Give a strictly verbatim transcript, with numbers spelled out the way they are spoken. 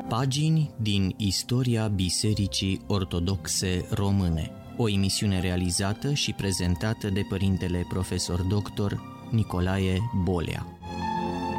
Pagini din istoria Bisericii Ortodoxe Române. O emisiune realizată și prezentată de părintele profesor doctor Nicolae Bolea.